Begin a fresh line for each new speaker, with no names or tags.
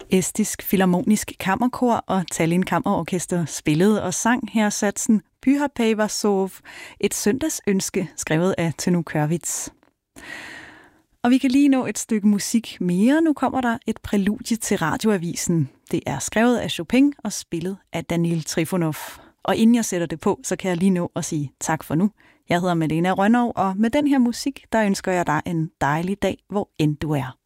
Estisk Filharmonisk Kammerkor og Tallinn Kammerorkester spillede og sang her satsen Pyhäpäivä sov, et søndagsønske, skrevet af Tenu Kørvits. Og vi kan lige nå et stykke musik mere. Nu kommer der et præludie til radioavisen. Det er skrevet af Chopin og spillet af Daniil Trifonov. Og inden jeg sætter det på, så kan jeg lige nå at sige tak for nu. Jeg hedder Malene Rønnow, og med den her musik, der ønsker jeg dig en dejlig dag, hvor end du er.